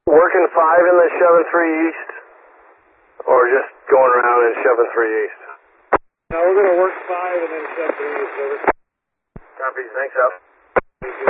Working 5 in the shoving 3 east, or just going around and shoving 3 east? No, we're going to work 5 and then shove 3 east, over. Copy, thanks, up.